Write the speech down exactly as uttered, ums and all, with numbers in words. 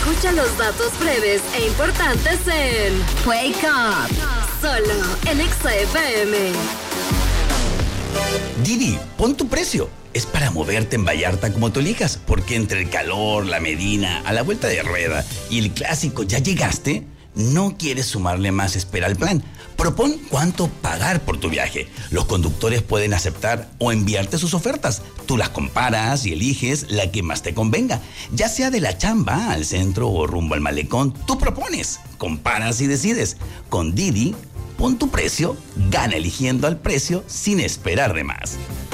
Escucha los datos breves e importantes en Wake Up, solo en Exa F M. Didi, pon tu precio. Es para moverte en Vallarta como tú elijas, porque entre el calor, la Medina, a la vuelta de rueda y el clásico ¿ya llegaste? No quieres sumarle más espera al plan. Propon cuánto pagar por tu viaje. Los conductores pueden aceptar o enviarte sus ofertas. Tú las comparas y eliges la que más te convenga. Ya sea de la chamba al centro o rumbo al malecón, tú propones, comparas y decides. Con Didi, pon tu precio, gana eligiendo al precio sin esperar de más.